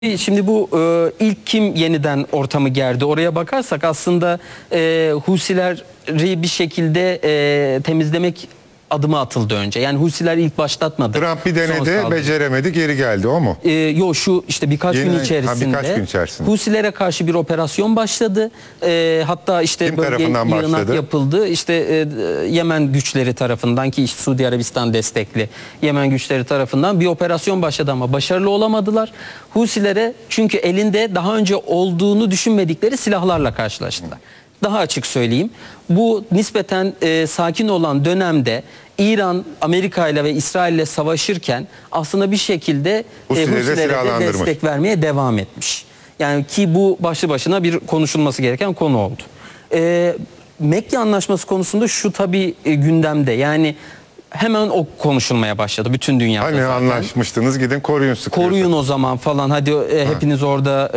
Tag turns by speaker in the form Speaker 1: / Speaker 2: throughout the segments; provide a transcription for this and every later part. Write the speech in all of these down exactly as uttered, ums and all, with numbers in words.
Speaker 1: Şimdi bu e, ilk kim yeniden ortamı gerdi? Oraya bakarsak aslında e, Husileri bir şekilde e, temizlemek adımı atıldı önce. Yani Husiler ilk başlatmadı.
Speaker 2: Trump bir denedi, beceremedi, geri geldi, o mu?
Speaker 1: E, yo şu işte birkaç
Speaker 2: Yeni,
Speaker 1: gün içerisinde,
Speaker 2: ha, birkaç gün içerisinde
Speaker 1: Husilere karşı bir operasyon başladı. E, hatta işte
Speaker 2: kim
Speaker 1: bölge yığınak yapıldı. İşte e, Yemen güçleri tarafından, ki işte Suudi Arabistan destekli Yemen güçleri tarafından bir operasyon başladı ama başarılı olamadılar. Husilere çünkü elinde daha önce olduğunu düşünmedikleri silahlarla karşılaştılar. Daha açık söyleyeyim. Bu nispeten e, sakin olan dönemde İran, Amerika ile ve İsrail ile savaşırken aslında bir şekilde e, Husilere de destek vermeye devam etmiş. Yani ki bu başlı başına bir konuşulması gereken konu oldu. E, Mekke Anlaşması konusunda şu tabii e, gündemde. Yani hemen o konuşulmaya başladı bütün dünyada.
Speaker 2: Hani zaten anlaşmıştınız, gidin koruyun sıkıyorsun.
Speaker 1: Koruyun o zaman falan, hadi e, hepiniz orada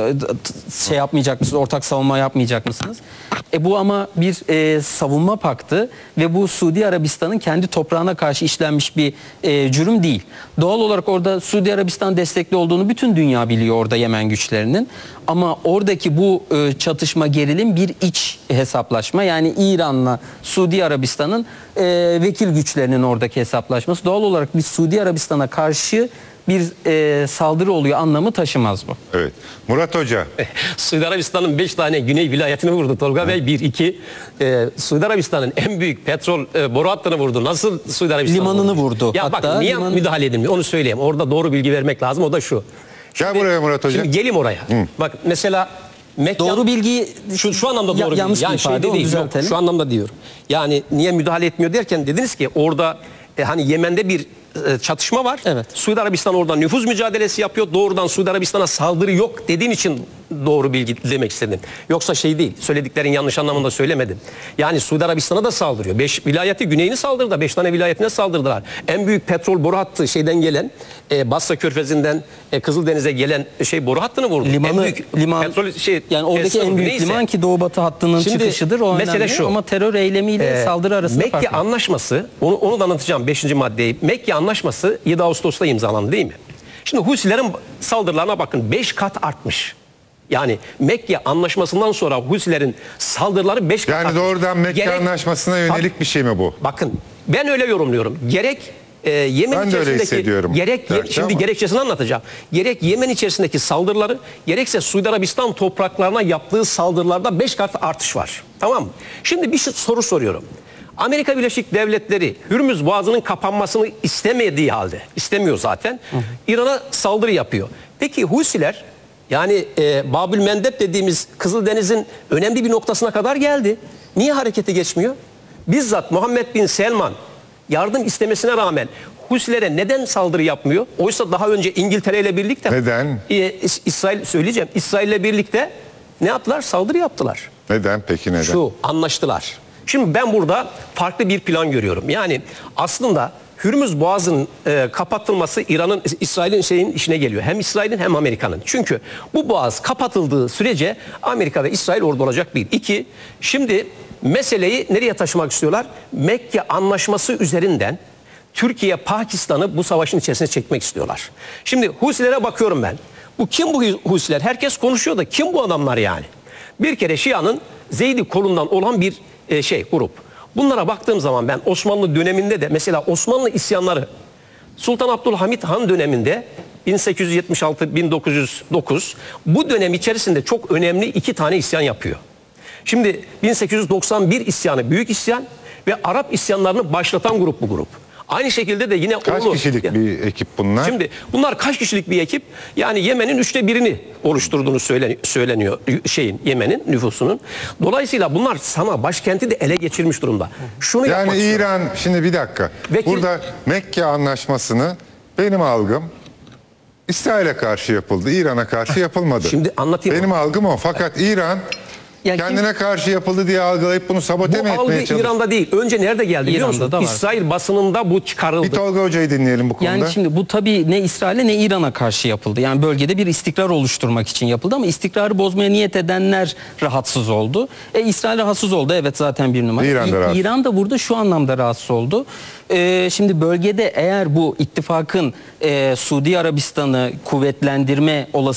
Speaker 1: e, şey yapmayacak mısınız, ortak savunma yapmayacak mısınız? E, bu ama bir e, savunma paktı ve bu Suudi Arabistan'ın kendi toprağına karşı işlenmiş bir e, cürüm değil. Doğal olarak orada Suudi Arabistan destekli olduğunu bütün dünya biliyor orada Yemen güçlerinin. Ama oradaki bu e, çatışma, gerilim bir iç hesaplaşma. Yani İran'la Suudi Arabistan'ın e, vekil güçlerinin oradaki hesaplaşması. Doğal olarak biz Suudi Arabistan'a karşı bir e, saldırı oluyor anlamı taşımaz bu.
Speaker 2: Evet. Murat Hoca.
Speaker 3: Suudi Arabistan'ın beş tane güney vilayetini vurdu Tolga Bey. bir iki. E, Suudi Arabistan'ın en büyük petrol e, boru hattını vurdu. Nasıl Suudi Arabistan
Speaker 1: limanını vurdu? vurdu.
Speaker 3: Ya
Speaker 1: Hatta
Speaker 3: bak niye
Speaker 1: liman...
Speaker 3: müdahale edilmiyor onu söyleyeyim. Orada doğru bilgi vermek lazım. O da şu.
Speaker 2: Gel şimdi, buraya Murat Hoca.
Speaker 3: Şimdi gelim oraya. Hı. Bak mesela Mekke,
Speaker 1: doğru bilgi
Speaker 3: şu, şu anlamda doğru
Speaker 1: ya,
Speaker 3: bilgi. Yani şey değil. Yok, şu anlamda diyorum. Yani niye müdahale etmiyor derken dediniz ki orada e, hani Yemen'de bir e, çatışma var.
Speaker 1: Evet.
Speaker 3: Suudi Arabistan orada nüfuz mücadelesi yapıyor. Doğrudan Suudi Arabistan'a saldırı yok dediğim için doğru bilgi demek istedim. Yoksa şey değil. Söylediklerin yanlış anlamında söylemedim. Yani Suudi Arabistan'a da saldırıyor. Beş vilayeti güneyini saldırdı. Beş tane vilayetine saldırdılar. En büyük petrol boru hattı şeyden gelen e, Basra Körfezi'nden e, Kızıldeniz'e gelen şey boru hattını vurdu.
Speaker 1: Limanı,
Speaker 3: en büyük
Speaker 1: liman,
Speaker 3: petrol şey
Speaker 1: yani oradaki en büyük
Speaker 3: neyse.
Speaker 1: liman ki Doğu Batı hattının
Speaker 3: Şimdi,
Speaker 1: çıkışıdır. O
Speaker 3: mesele
Speaker 1: önemli.
Speaker 3: şu.
Speaker 1: Ama terör eylemiyle e, saldırı arasında
Speaker 3: Mekke
Speaker 1: fark var.
Speaker 3: Anlaşması, onu, onu da anlatacağım beşinci maddeyi. Mekke Anlaşması yedi Ağustos'ta imzalandı değil mi? Şimdi Husilerin saldırılarına bakın beş kat artmış. Yani Mekke Anlaşması'ndan sonra Husilerin saldırıları beş kat
Speaker 2: yani
Speaker 3: artmış.
Speaker 2: Yani doğrudan Mekke
Speaker 3: Gerek,
Speaker 2: Anlaşması'na yönelik
Speaker 3: bak,
Speaker 2: bir şey mi bu?
Speaker 3: Bakın ben öyle yorumluyorum. Gerek e, Yemen
Speaker 2: ben
Speaker 3: içerisindeki gerek ye, şimdi
Speaker 2: ama.
Speaker 3: gerekçesini anlatacağım. Gerek Yemen içerisindeki saldırıları gerekse Suudi Arabistan topraklarına yaptığı saldırılarda beş kat artış var. Tamam mı? Şimdi bir soru soruyorum. Amerika Birleşik Devletleri Hürmüz Boğazı'nın kapanmasını istemediği halde, istemiyor zaten, İran'a saldırı yapıyor. Peki Husiler yani e, Babül Mendeb dediğimiz Kızıldeniz'in önemli bir noktasına kadar geldi. Niye harekete geçmiyor? Bizzat Muhammed Bin Selman yardım istemesine rağmen Husilere neden saldırı yapmıyor? Oysa daha önce İngiltere ile birlikte
Speaker 2: neden?
Speaker 3: E, İsrail söyleyeceğim. İsrail ile birlikte ne yaptılar? Saldırı yaptılar.
Speaker 2: Neden peki neden?
Speaker 3: Şu anlaştılar. Şimdi ben burada farklı bir plan görüyorum. Yani aslında Hürmüz Boğazı'nın e, kapatılması İran'ın, İsrail'in şeyin işine geliyor. Hem İsrail'in hem Amerika'nın. Çünkü bu boğaz kapatıldığı sürece Amerika ve İsrail orada olacak bir. İki, şimdi meseleyi nereye taşımak istiyorlar? Mekke Anlaşması üzerinden Türkiye, Pakistan'ı bu savaşın içerisine çekmek istiyorlar. Şimdi Husilere bakıyorum ben. Bu kim bu Husiler? Herkes konuşuyor da kim bu adamlar yani? Bir kere Şia'nın Zeydi kolundan olan bir e, şey grup. Bunlara baktığım zaman ben Osmanlı döneminde de mesela Osmanlı isyanları Sultan Abdülhamit Han döneminde bin sekiz yüz yetmiş altı bin dokuz yüz dokuz bu dönem içerisinde çok önemli iki tane isyan yapıyor. Şimdi bin sekiz yüz doksan bir isyanı büyük isyan ve Arap isyanlarını başlatan grup bu grup. Aynı şekilde de yine
Speaker 2: kaç
Speaker 3: Oğlu,
Speaker 2: kişilik
Speaker 3: yani,
Speaker 2: bir ekip bunlar?
Speaker 3: Şimdi bunlar kaç kişilik bir ekip? Yani Yemen'in üçte birini oluşturduğunu söyleniyor şeyin Yemen'in nüfusunun. Dolayısıyla bunlar sana başkenti de ele geçirmiş durumda. Şunu
Speaker 2: yani İran istiyorum. Şimdi bir dakika. Vekil, burada Mekke Anlaşması'nı benim algım İsrail'e karşı yapıldı. İran'a karşı yapılmadı.
Speaker 3: Şimdi anlatayım.
Speaker 2: Benim algım o. Fakat İran
Speaker 1: Ya kim-
Speaker 2: Kendine karşı yapıldı diye algılayıp bunu sabote mi
Speaker 3: Bu
Speaker 2: etmeye
Speaker 3: algı
Speaker 2: çalışıyor?
Speaker 3: İran'da değil. Önce nerede geldi biliyor
Speaker 1: İran'da
Speaker 3: musun?
Speaker 1: da var.
Speaker 3: İsrail basınında bu çıkarıldı.
Speaker 2: Bir Tolga Hoca'yı dinleyelim bu konuda.
Speaker 1: Yani şimdi bu tabii ne İsrail'e ne İran'a karşı yapıldı. Yani bölgede bir istikrar oluşturmak için yapıldı ama istikrarı bozmaya niyet edenler rahatsız oldu. E İsrail rahatsız oldu, evet, zaten bir numara.
Speaker 2: İran da
Speaker 1: İ-
Speaker 2: rahatsız.
Speaker 1: İran da burada şu anlamda rahatsız oldu. E, şimdi bölgede eğer bu ittifakın e, Suudi Arabistan'ı kuvvetlendirme olasılığı